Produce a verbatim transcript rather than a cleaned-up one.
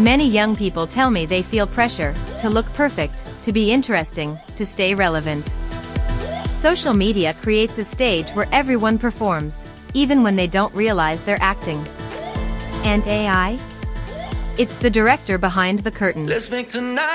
Many young people tell me they feel pressure to look perfect, to be interesting, to stay relevant. Social media creates a stage where everyone performs, even when they don't realize they're acting. And A I? It's the director behind the curtain. Let's make tonight